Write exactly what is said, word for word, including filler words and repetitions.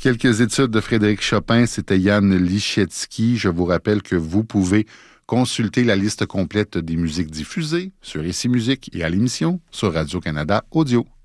Quelques études de Frédéric Chopin, c'était Yann Lichetsky. Je vous rappelle que vous pouvez consulter la liste complète des musiques diffusées sur Ici Musique et à l'émission sur Radio-Canada Audio.